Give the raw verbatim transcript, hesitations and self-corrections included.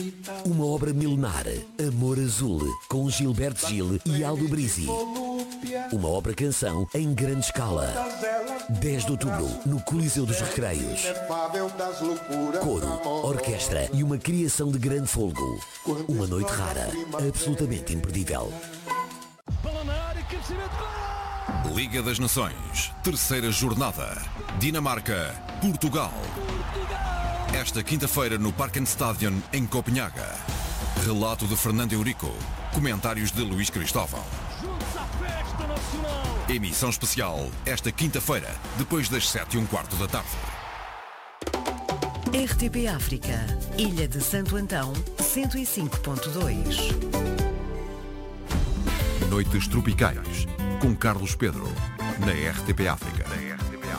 Uma obra milenar, Amor Azul, com Gilberto Gil e Aldo Brizzi. Uma obra-canção em grande escala. dez de outubro, no Coliseu dos Recreios. Coro, orquestra e uma criação de grande fôlego. Uma noite rara, absolutamente imperdível. Liga das Nações, terceira jornada. Dinamarca, Portugal. Esta quinta-feira no Parkenstadion, em Copenhaga. Relato de Fernando Eurico. Comentários de Luís Cristóvão. Emissão especial esta quinta-feira, depois das sete e um quarto da tarde. R T P África, Ilha de Santo Antão, cento e cinco ponto dois. Noites Tropicais, com Carlos Pedro, na R T P África.